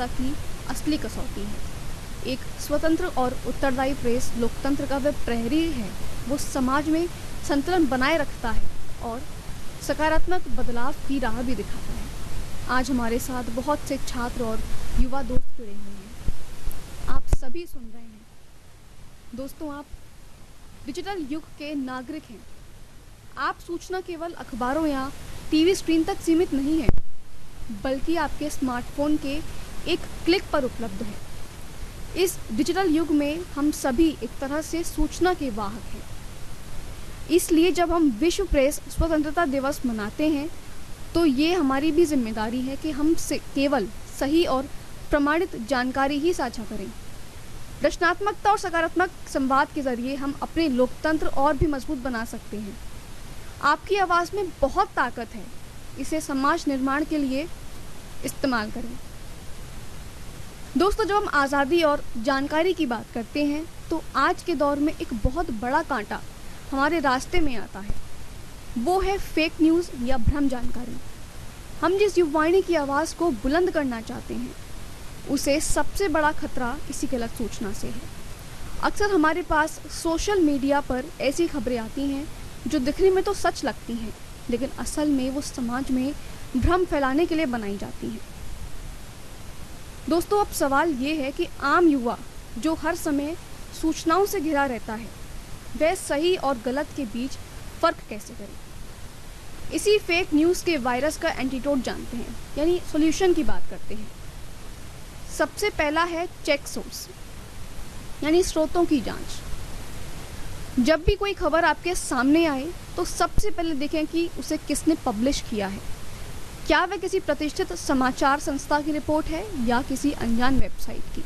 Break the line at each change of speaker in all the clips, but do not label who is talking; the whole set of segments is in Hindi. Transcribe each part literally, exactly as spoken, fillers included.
स्वतंत्रता की असली कसौटी है। एक स्वतंत्र और उत्तरदायी प्रेस लोकतंत्र का वह प्रहरी है, वो समाज में संतुलन बनाए रखता है और सकारात्मक बदलाव की राह भी दिखाता है। आज हमारे साथ बहुत से छात्र और युवा दोस्त जुड़े हुए हैं। आप सभी सुन रहे हैं। दोस्तों, आप डिजिटल युग के नागरिक हैं। आप सूचना केवल अखबारों या टीवी स्क्रीन तक सीमित नहीं है, बल्कि आपके स्मार्टफोन के एक क्लिक पर उपलब्ध है। इस डिजिटल युग में हम सभी एक तरह से सूचना के वाहक हैं। इसलिए जब हम विश्व प्रेस स्वतंत्रता दिवस मनाते हैं तो ये हमारी भी जिम्मेदारी है कि हम से केवल सही और प्रमाणित जानकारी ही साझा करें। रचनात्मकता और सकारात्मक संवाद के जरिए हम अपने लोकतंत्र और भी मजबूत बना सकते हैं। आपकी आवाज़ में बहुत ताकत है, इसे समाज निर्माण के लिए इस्तेमाल करें। दोस्तों, जब हम आज़ादी और जानकारी की बात करते हैं तो आज के दौर में एक बहुत बड़ा कांटा हमारे रास्ते में आता है। वो है फेक न्यूज़ या भ्रम जानकारी। हम जिस युवावाणी की आवाज़ को बुलंद करना चाहते हैं, उसे सबसे बड़ा खतरा किसी गलत सूचना से है। अक्सर हमारे पास सोशल मीडिया पर ऐसी खबरें आती हैं जो दिखने में तो सच लगती हैं, लेकिन असल में वो समाज में भ्रम फैलाने के लिए बनाई जाती हैं। दोस्तों, अब सवाल ये है कि आम युवा जो हर समय सूचनाओं से घिरा रहता है, वह सही और गलत के बीच फ़र्क कैसे करे। इसी फेक न्यूज़ के वायरस का एंटीडोट जानते हैं, यानी सॉल्यूशन की बात करते हैं। सबसे पहला है चेक सोर्स, यानी स्रोतों की जांच। जब भी कोई खबर आपके सामने आए तो सबसे पहले देखें कि उसे किसने पब्लिश किया है। क्या वह किसी प्रतिष्ठित समाचार संस्था की रिपोर्ट है या किसी अनजान वेबसाइट की।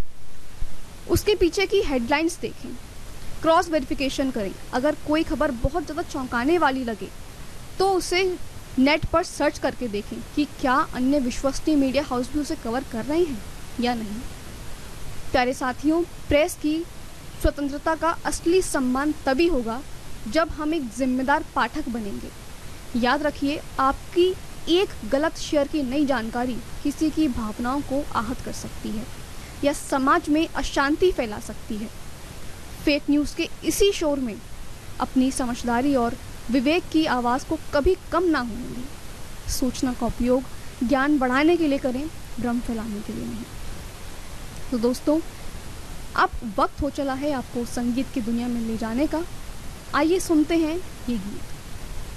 उसके पीछे की हेडलाइंस देखें, क्रॉस वेरिफिकेशन करें। अगर कोई खबर बहुत ज़्यादा चौंकाने वाली लगे तो उसे नेट पर सर्च करके देखें कि क्या अन्य विश्वसनीय मीडिया हाउस भी उसे कवर कर रहे हैं या नहीं। प्यारे साथियों, प्रेस की स्वतंत्रता का असली सम्मान तभी होगा जब हम एक जिम्मेदार पाठक बनेंगे। याद रखिए, आपकी एक गलत शेयर की नई जानकारी किसी की भावनाओं को आहत कर सकती है या समाज में अशांति फैला सकती है। फेक न्यूज़ के इसी शोर में अपनी समझदारी और विवेक की आवाज़ को कभी कम ना होने दें। सूचना का उपयोग ज्ञान बढ़ाने के लिए करें, भ्रम फैलाने के लिए नहीं। तो दोस्तों, अब वक्त हो चला है आपको संगीत की दुनिया में ले जाने का। आइए सुनते हैं ये गीत।